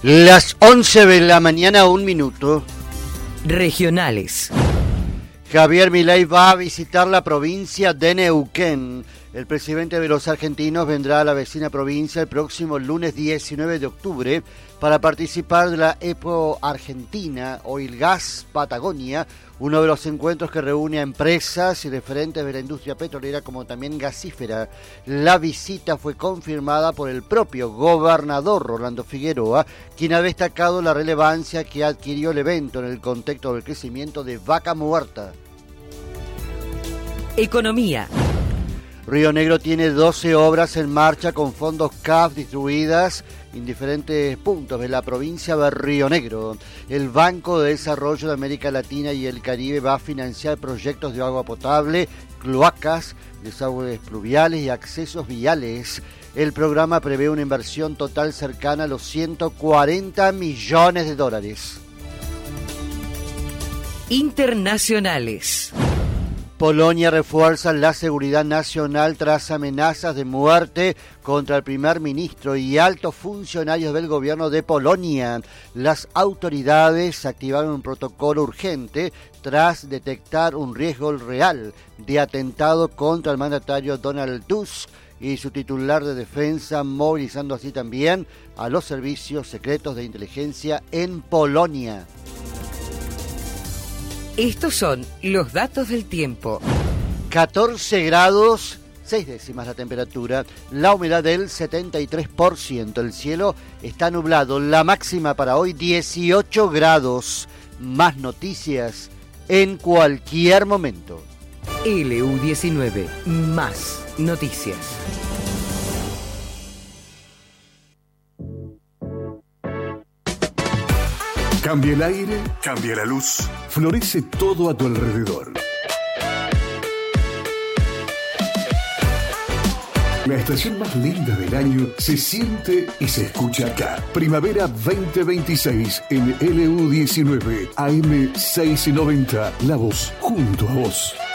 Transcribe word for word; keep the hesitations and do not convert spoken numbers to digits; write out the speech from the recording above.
Las once de la mañana, un minuto. Regionales. Javier Milei va a visitar la provincia de Neuquén. El presidente de los argentinos vendrá a la vecina provincia el próximo lunes diecinueve de octubre para participar de la Expo Argentina Oilgas Patagonia, uno de los encuentros que reúne a empresas y referentes de la industria petrolera como también gasífera. La visita fue confirmada por el propio gobernador Rolando Figueroa, quien ha destacado la relevancia que adquirió el evento en el contexto del crecimiento de Vaca Muerta. Economía. Río Negro tiene doce obras en marcha con fondos C A F distribuidas en diferentes puntos de la provincia de Río Negro. El Banco de Desarrollo de América Latina y el Caribe va a financiar proyectos de agua potable, cloacas, desagües pluviales y accesos viales. El programa prevé una inversión total cercana a los ciento cuarenta millones de dólares. Internacionales. Polonia refuerza la seguridad nacional tras amenazas de muerte contra el primer ministro y altos funcionarios del gobierno de Polonia. Las autoridades activaron un protocolo urgente tras detectar un riesgo real de atentado contra el mandatario Donald Tusk y su titular de defensa, movilizando así también a los servicios secretos de inteligencia en Polonia. Estos son los datos del tiempo. catorce grados, seis décimas la temperatura, la humedad del setenta y tres por ciento, el cielo está nublado, la máxima para hoy dieciocho grados. Más noticias en cualquier momento. L U diecinueve, más noticias. Cambia el aire, cambia la luz, florece todo a tu alrededor. La estación más linda del año se siente y se escucha acá. Primavera veinte veintiséis en L U diecinueve, A M seiscientos noventa, La Voz, junto a vos.